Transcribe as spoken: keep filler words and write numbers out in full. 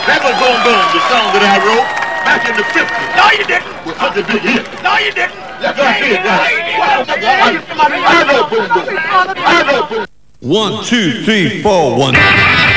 That was Boom Boom, the song that I wrote back in the fifties. No, you didn't. With such a big hit. No, you didn't. Yes, I did. I wrote Boom Boom. I wrote Boom Boom. One, two, three, four, one.